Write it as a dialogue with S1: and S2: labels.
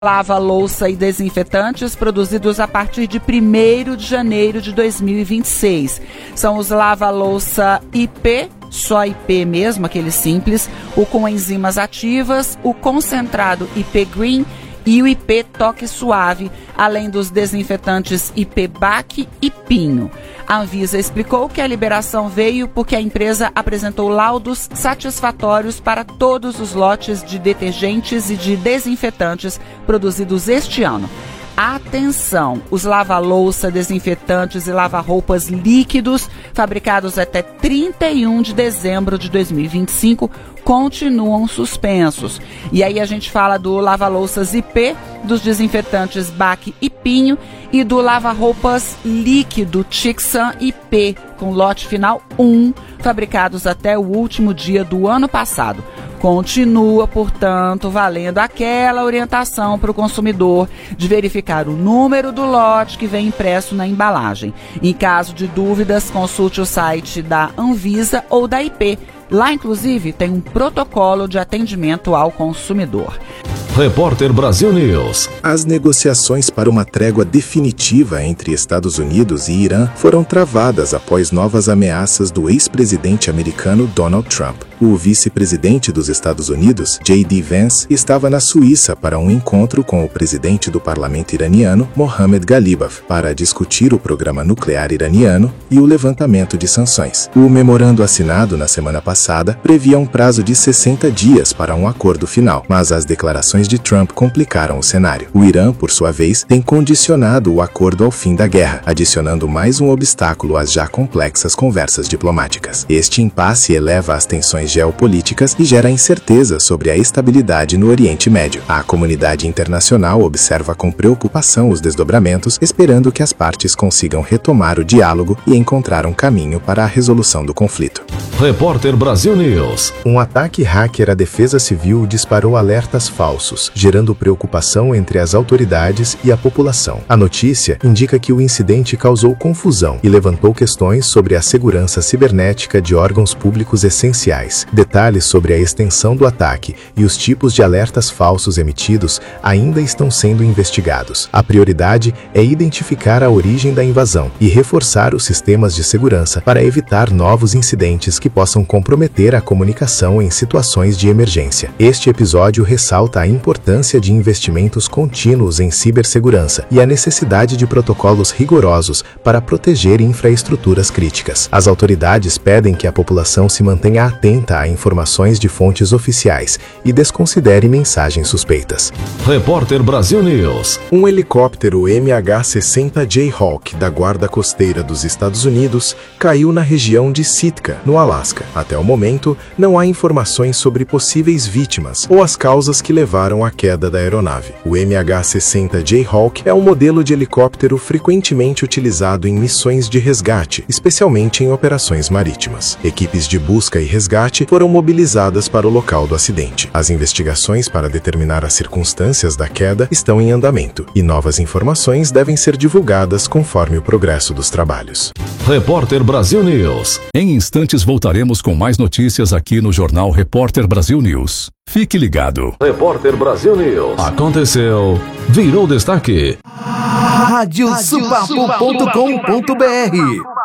S1: lava-louça e desinfetantes produzidos a partir de 1º de janeiro de 2026. São os lava-louça IP, só IP mesmo, aquele simples, o com enzimas ativas, o concentrado IP Green e o IP Toque Suave, além dos desinfetantes IP BAC e Pinho. A Anvisa explicou que a liberação veio porque a empresa apresentou laudos satisfatórios para todos os lotes de detergentes e de desinfetantes produzidos este ano. Atenção, os lava-louça, desinfetantes e lava-roupas líquidos fabricados até 31 de dezembro de 2025 continuam suspensos. E aí a gente fala do lava-louças IP, dos desinfetantes BAC e Pinho e do lava-roupas líquido Tixan IP, com lote final 1, fabricados até o último dia do ano passado. Continua, portanto, valendo aquela orientação para o consumidor de verificar o número do lote que vem impresso na embalagem. Em caso de dúvidas, consulte o site da Anvisa ou da IP. Lá, inclusive, tem um protocolo de atendimento ao consumidor.
S2: Repórter Brasil News.
S3: As negociações para uma trégua definitiva entre Estados Unidos e Irã foram travadas após novas ameaças do ex-presidente americano Donald Trump. O vice-presidente dos Estados Unidos, J.D. Vance, estava na Suíça para um encontro com o presidente do parlamento iraniano, Mohammad Ghalibaf, para discutir o programa nuclear iraniano e o levantamento de sanções. O memorando assinado na semana passada previa um prazo de 60 dias para um acordo final, mas as declarações de Trump complicaram o cenário. O Irã, por sua vez, tem condicionado o acordo ao fim da guerra, adicionando mais um obstáculo às já complexas conversas diplomáticas. Este impasse eleva as tensões geopolíticas e gera incerteza sobre a estabilidade no Oriente Médio. A comunidade internacional observa com preocupação os desdobramentos, esperando que as partes consigam retomar o diálogo e encontrar um caminho para a resolução do conflito.
S2: Repórter Brasil News.
S3: Um ataque hacker à Defesa Civil disparou alertas falsos, gerando preocupação entre as autoridades e a população. A notícia indica que o incidente causou confusão e levantou questões sobre a segurança cibernética de órgãos públicos essenciais. Detalhes sobre a extensão do ataque e os tipos de alertas falsos emitidos ainda estão sendo investigados. A prioridade é identificar a origem da invasão e reforçar os sistemas de segurança para evitar novos incidentes que possam comprometer a comunicação em situações de emergência. Este episódio ressalta a importância de investimentos contínuos em cibersegurança e a necessidade de protocolos rigorosos para proteger infraestruturas críticas. As autoridades pedem que a população se mantenha atenta a informações de fontes oficiais e desconsidere mensagens suspeitas.
S2: Repórter Brasil News.
S3: Um helicóptero MH-60 Jayhawk da Guarda Costeira dos Estados Unidos caiu na região de Sitka, no Alasca. Até o momento, não há informações sobre possíveis vítimas ou as causas que levaram à queda da aeronave. O MH-60 Jayhawk é um modelo de helicóptero frequentemente utilizado em missões de resgate, especialmente em operações marítimas. Equipes de busca e resgate foram mobilizadas para o local do acidente. As investigações para determinar as circunstâncias da queda estão em andamento e novas informações devem ser divulgadas conforme o progresso dos trabalhos.
S2: Repórter Brasil News.
S4: Em instantes voltaremos com mais notícias aqui no Jornal Repórter Brasil News. Fique ligado.
S2: Repórter Brasil News. Aconteceu, virou destaque.
S5: Radiosupapo.com.br